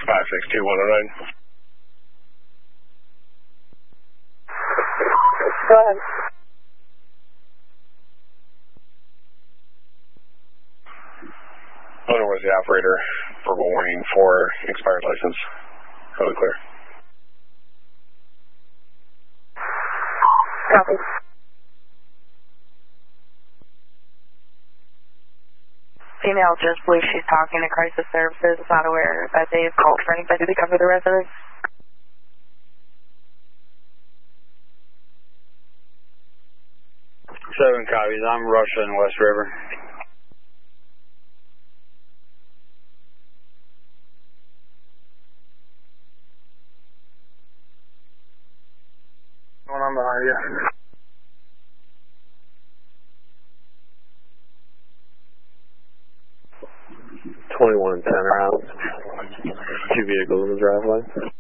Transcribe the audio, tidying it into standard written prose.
562109. Go ahead. Owner was the operator. Verbal warning for expired license. Totally clear. Copy. Female just believes she's talking to crisis services. Is not aware that they have called for anybody to cover the residence. 7 copies. I'm Russia in West River. Going on behind you. $21.10 around. 2 vehicles in the driveway.